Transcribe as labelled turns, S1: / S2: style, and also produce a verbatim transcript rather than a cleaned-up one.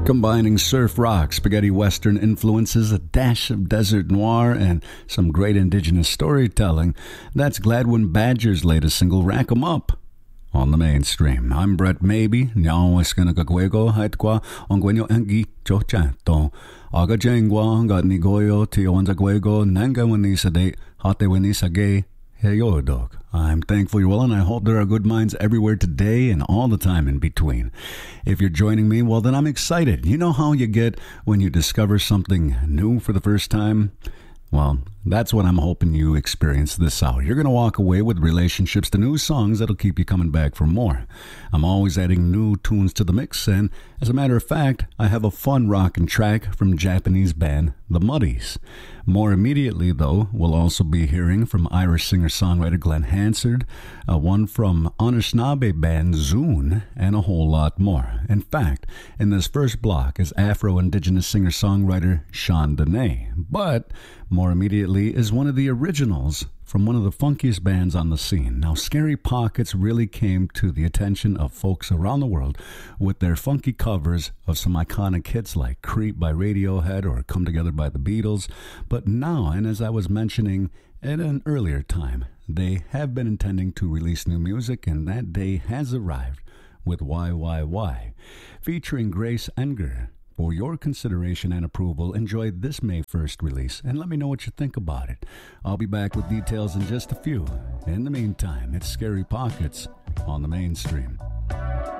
S1: Combining surf rock, spaghetti western influences, a dash of desert noir, and some great indigenous storytelling, that's Gladwin Badger's latest single, Rack 'em Up, on the mainstream. I'm Brett Maybe, nyao iskana kagwego haitkwa ongwenyo angi chochato. Aga jengwa nga nigoyo tio wanzagwego nanga wanisa de hate wanisa gay. Hey, yo, dog. I'm thankful you're well, and I hope there are good minds everywhere today and all the time in between. If you're joining me, well, then I'm excited. You know how you get when you discover something new for the first time? Well, that's what I'm hoping you experience this hour. You're going to walk away with relationships to new songs that'll keep you coming back for more. I'm always adding new tunes to the mix, and as a matter of fact, I have a fun rockin' track from Japanese band The Muddies. More immediately, though, we'll also be hearing from Irish singer-songwriter Glenn Hansard, uh, one from Anishinaabe band Zune, and a whole lot more. In fact, in this first block is Afro-Indigenous singer-songwriter Sean Dene. But more immediately is one of the originals from one of the funkiest bands on the scene. Now, Scary Pockets really came to the attention of folks around the world with their funky covers of some iconic hits like Creep by Radiohead or Come Together by the Beatles. But now, and as I was mentioning at an earlier time, they have been intending to release new music, and that day has arrived with Y Y Y, featuring Grace Enger. For your consideration and approval, enjoy this May first release and let me know what you think about it. I'll be back with details in just a few. In the meantime, it's Scary Pockets on the mainstream.